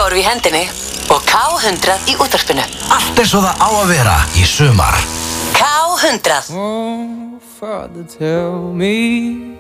K-torf í hendinni og K100 í útvarpinu. Allt svo það á að vera í sumar. K100. Oh, Father, tell me